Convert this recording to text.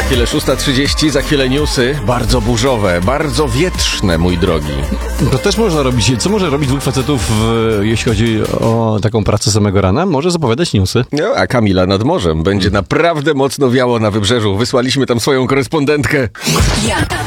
chwilę 6:30, za chwilę newsy. Bardzo burzowe, bardzo wietrzne, mój drogi. To też można robić. Co może robić dwóch facetów, jeśli chodzi o taką pracę samego rana? Może zapowiadać newsy. No, a Kamila nad morzem. Będzie naprawdę mocno wiało na wybrzeżu. Wysłaliśmy tam swoją korespondentkę. Ja tam.